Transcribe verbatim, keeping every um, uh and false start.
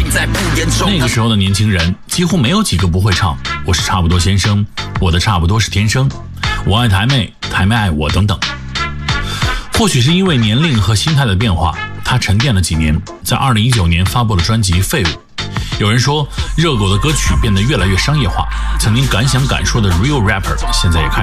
在不言中。 那个时候的年轻人几乎没有几个不会唱我是差不多先生，我的差不多是天生，我爱台妹，台妹爱我等等。或许是因为年龄和心态的变化，他沉淀了几年，在二零一九年发布了专辑《废物》。有人说热狗的歌曲变得越来越商业化，曾经敢想敢说的 real rapper 现在也开始